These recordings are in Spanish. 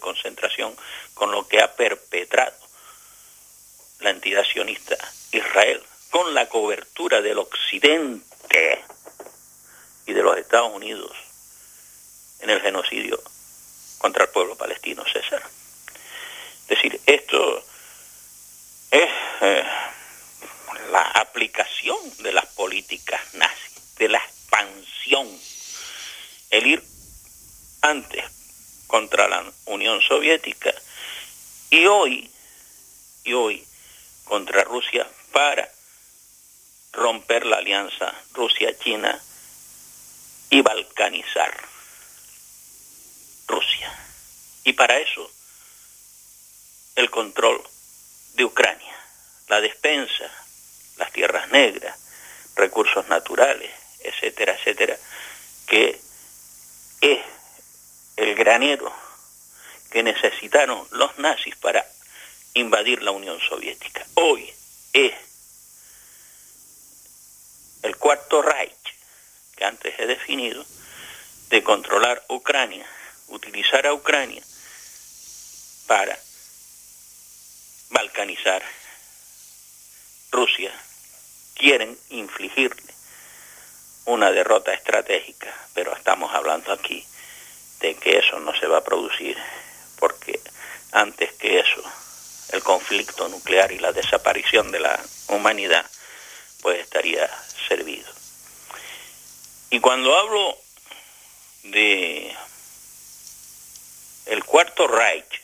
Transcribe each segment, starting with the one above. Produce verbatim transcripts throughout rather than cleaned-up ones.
concentración, con lo que ha perpetrado la entidad sionista Israel, con la cobertura del Occidente y de los Estados Unidos en el genocidio contra el pueblo palestino, César. Es decir, esto es eh, la aplicación de las políticas nazis, de la expansión, el ir antes contra la Unión Soviética y hoy, y hoy contra Rusia para romper la alianza Rusia-China y balcanizar Rusia. Y para eso el control de Ucrania, la despensa, las tierras negras, recursos naturales, etcétera, etcétera, que es el granero que necesitaron los nazis para invadir la Unión Soviética. Hoy es el Cuarto Reich, que antes he definido, de controlar Ucrania, utilizar a Ucrania para balcanizar Rusia. Quieren infligirle una derrota estratégica, pero estamos hablando aquí de que eso no se va a producir, porque antes que eso, el conflicto nuclear y la desaparición de la humanidad, pues estaría servido. Y cuando hablo de el Cuarto Reich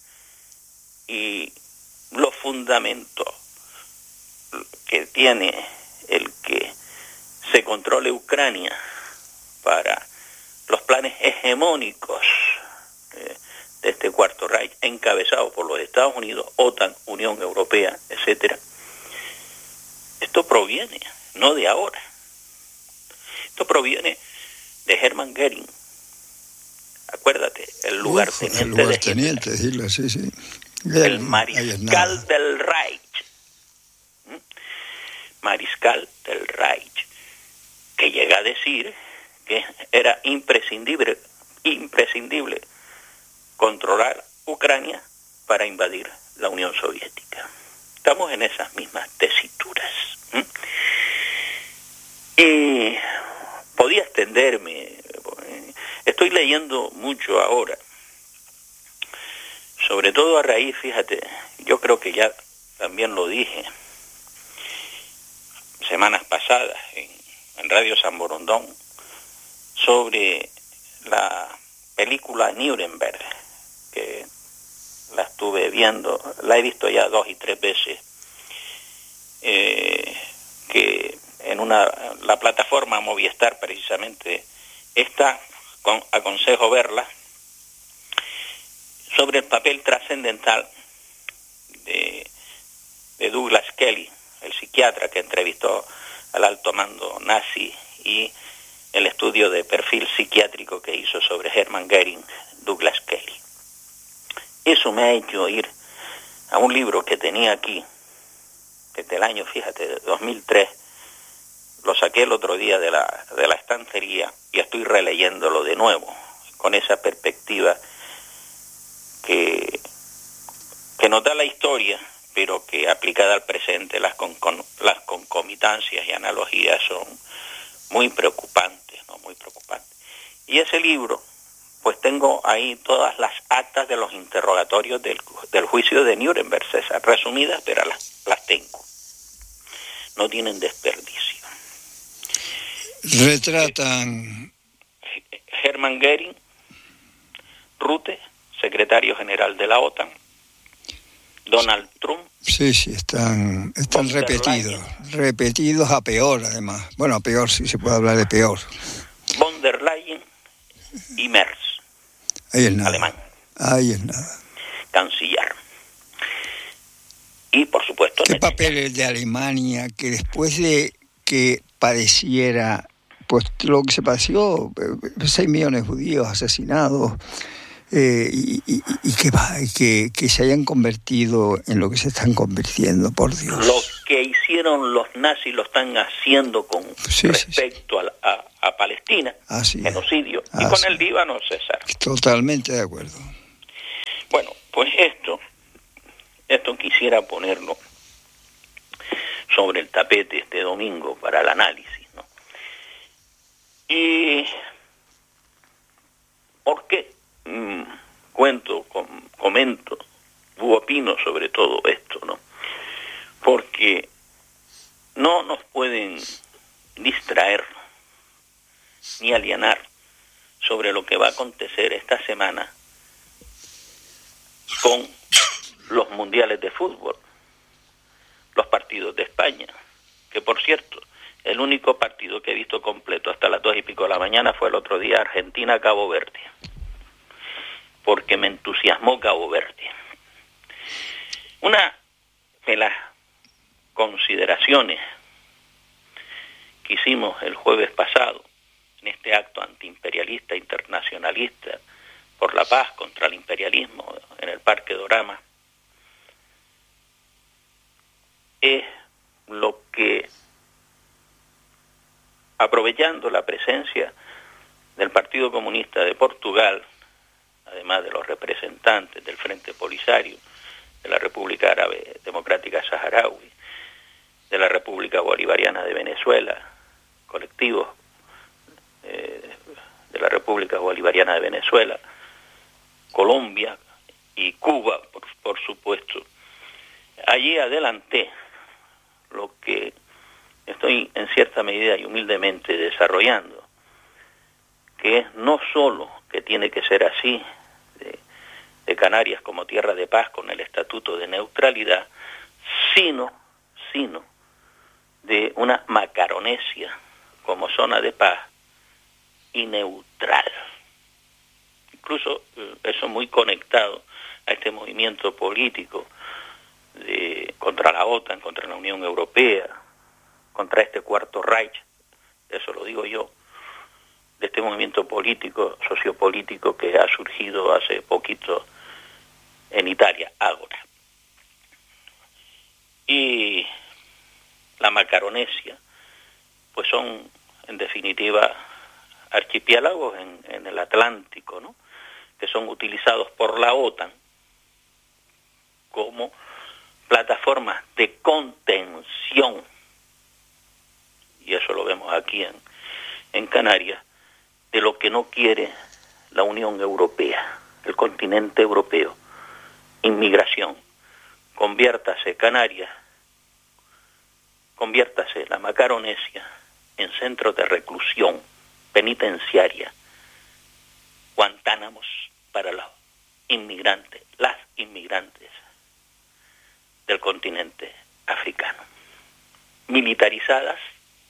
y los fundamentos que tiene el que se controle Ucrania para los planes hegemónicos eh, de este Cuarto Reich, encabezado por los Estados Unidos, OTAN, Unión Europea, etcétera. Esto proviene no de ahora. Esto proviene de Hermann Göring. Acuérdate, el lugarteniente, el lugarteniente de Hitler, sí, sí. El mariscal del Reich. ¿Mm? Mariscal del Reich, que llega a decir que era imprescindible, imprescindible controlar Ucrania para invadir la Unión Soviética. Estamos en esas mismas tesituras. ¿Mm? Y podía extenderme. Estoy leyendo mucho ahora, sobre todo a raíz, fíjate, yo creo que ya también lo dije semanas pasadas en, en Radio San Borondón, sobre la película Nuremberg, que la estuve viendo, la he visto ya dos y tres veces, eh, que en una la plataforma Movistar precisamente está, con, aconsejo verla, sobre el papel trascendental de, de Douglas Kelly, el psiquiatra que entrevistó al alto mando nazi, y el estudio de perfil psiquiátrico que hizo sobre Hermann Göring, Douglas Kelly. Eso me ha hecho ir a un libro que tenía aquí, desde el año, fíjate, de dos mil tres, lo saqué el otro día de la, de la estantería y estoy releyéndolo de nuevo, con esa perspectiva que, que nos da la historia, pero que aplicada al presente las, con, con, las concomitancias y analogías son muy preocupantes, ¿no? Muy preocupantes. Y ese libro, pues tengo ahí todas las actas de los interrogatorios del, del juicio de Nuremberg, César, resumidas, pero las, las tengo. No tienen desperdicio. Retratan Hermann Göring, Rutte, secretario general de la OTAN, Donald Trump. Sí, sí, están, están repetidos, repetidos a peor además. Bueno, a peor, sí se puede hablar de peor. Von der Leyen y Merz, ahí es nada. alemán. Ahí es nada. Canciller. Y por supuesto... ¿Qué papel el de Alemania, que después de que padeciera pues lo que se padeció, seis millones de judíos asesinados, eh, y, y, y que, que, que se hayan convertido en lo que se están convirtiendo, por Dios? Lo que hicieron los nazis lo están haciendo con sí, respecto sí, sí. A, a, a Palestina, Así genocidio, es. y Así con el Líbano, César. Totalmente de acuerdo. Bueno, pues esto, esto quisiera ponerlo sobre el tapete este domingo para el análisis, ¿no? Y ¿por qué mm, cuento, com, comento, u opino sobre todo esto, ¿no? Porque no nos pueden distraer ni alienar sobre lo que va a acontecer esta semana con los mundiales de fútbol, los partidos de España, que por cierto, el único partido que he visto completo hasta las dos y pico de la mañana fue el otro día Argentina-Cabo Verde, porque me entusiasmó Cabo Verde. Una de las consideraciones que hicimos el jueves pasado en este acto antiimperialista internacionalista por la paz contra el imperialismo en el Parque Dorama es lo que, aprovechando la presencia del Partido Comunista de Portugal, además de los representantes del Frente Polisario, de la República Árabe Democrática Saharaui, de la República Bolivariana de Venezuela, colectivos eh, de la República Bolivariana de Venezuela, Colombia y Cuba, por, por supuesto. Allí adelanté lo que estoy en cierta medida y humildemente desarrollando, que es no solo que tiene que ser así, de, de Canarias como tierra de paz con el estatuto de neutralidad, sino, sino de una Macaronesia como zona de paz y neutral. Incluso eso muy conectado a este movimiento político de, contra la OTAN, contra la Unión Europea, contra este cuarto Reich, eso lo digo yo, de este movimiento político, sociopolítico que ha surgido hace poquito en Italia, Ágora. Y la Macaronesia, pues son en definitiva archipiélagos en, en el Atlántico, ¿no?, que son utilizados por la OTAN como plataformas de contención, y eso lo vemos aquí en, en Canarias, de lo que no quiere la Unión Europea, el continente europeo. Inmigración. Conviértase Canarias, conviértase la Macaronesia en centro de reclusión penitenciaria, Guantánamos para los inmigrantes, las inmigrantes del continente africano, militarizadas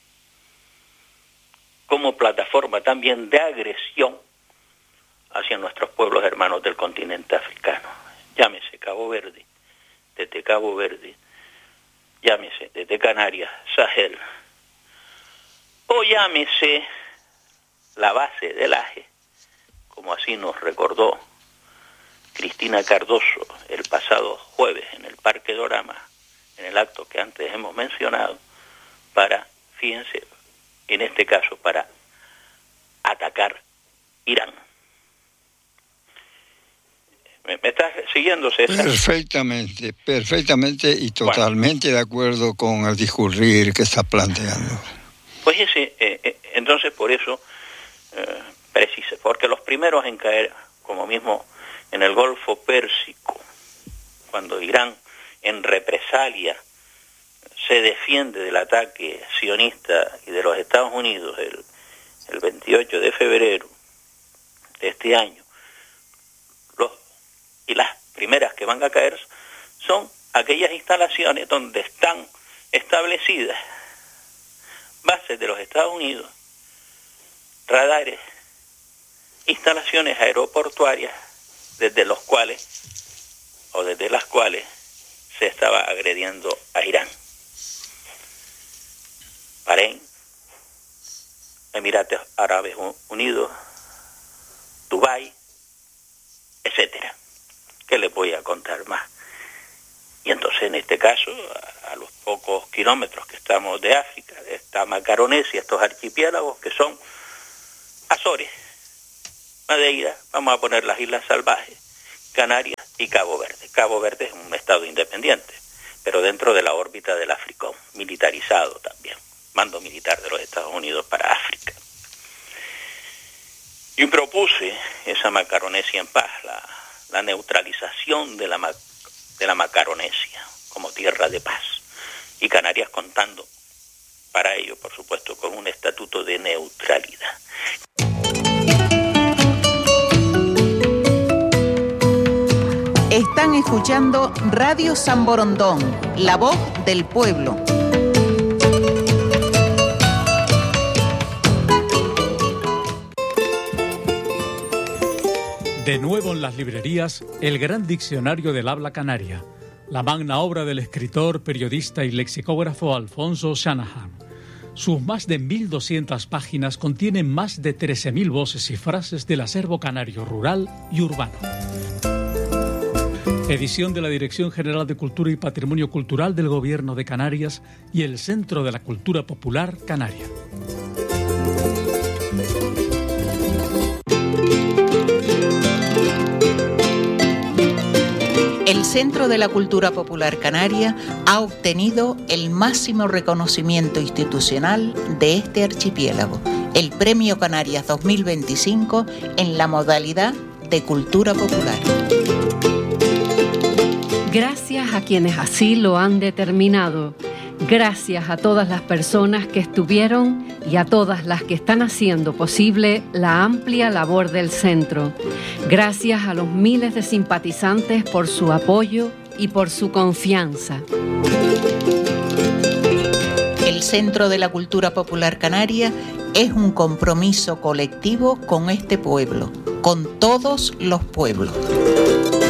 como plataforma también de agresión hacia nuestros pueblos hermanos del continente africano. Llámese Cabo Verde, desde Cabo Verde, llámese desde Canarias, Sahel, o llámese la base del Aje, como así nos recordó Cristina Cardoso el pasado jueves en el Parque Dorama, en el acto que antes hemos mencionado, para, fíjense, en este caso, para atacar Irán. ¿Me, me estás siguiendo, César? Perfectamente, perfectamente y totalmente bueno. De acuerdo con el discurrir que estás planteando. Pues ese, eh, eh, entonces por eso, eh, precise, porque los primeros en caer, como mismo en el Golfo Pérsico, cuando Irán, en represalia, se defiende del ataque sionista y de los Estados Unidos el, el veintiocho de febrero de este año, los, y las primeras que van a caer son aquellas instalaciones donde están establecidas bases de los Estados Unidos, radares, instalaciones aeroportuarias desde los cuales o desde las cuales se estaba agrediendo a Irán. Bahrein, Emiratos Árabes Unidos, Dubái, etcétera. ¿Qué les voy a contar más? Y entonces en este caso, a, a los pocos kilómetros que estamos de África, de esta Macaronesia, estos archipiélagos que son Azores, Madeira, vamos a poner las Islas Salvajes, Canarias, y Cabo Verde. Cabo Verde es un estado independiente, pero dentro de la órbita del AFRICOM, militarizado también, mando militar de los Estados Unidos para África. Y propuse esa Macaronesia en paz, la, la neutralización de la, de la Macaronesia como tierra de paz, y Canarias contando para ello, por supuesto, con un estatuto de neutralidad. Están escuchando Radio San Borondón, la voz del pueblo. De nuevo en las librerías, el gran diccionario del habla canaria, la magna obra del escritor, periodista y lexicógrafo Alfonso Shanahan. Sus más de mil doscientas páginas contienen más de trece mil voces y frases del acervo canario rural y urbano. Edición de la Dirección General de Cultura y Patrimonio Cultural del Gobierno de Canarias y el Centro de la Cultura Popular Canaria. El Centro de la Cultura Popular Canaria ha obtenido el máximo reconocimiento institucional de este archipiélago, el Premio Canarias dos mil veinticinco en la modalidad de Cultura Popular. Gracias a quienes así lo han determinado. Gracias a todas las personas que estuvieron y a todas las que están haciendo posible la amplia labor del centro. Gracias a los miles de simpatizantes por su apoyo y por su confianza. El Centro de la Cultura Popular Canaria es un compromiso colectivo con este pueblo, con todos los pueblos.